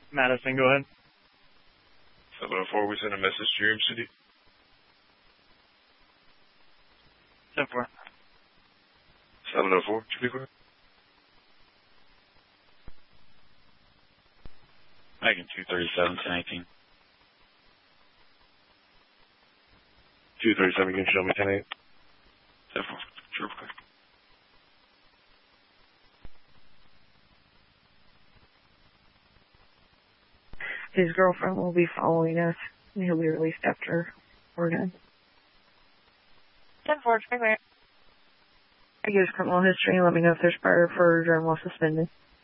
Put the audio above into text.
Madison, go ahead. 704, we sent a message to your city. 7-4. 704, to be clear. Megan 237, 1018. 237, you can show me 10-8. 7-4, true, clear. His girlfriend will be following us, and he'll be released after we're done. 10-4, clear. I give his criminal history and let me know if there's prior for driving while suspended.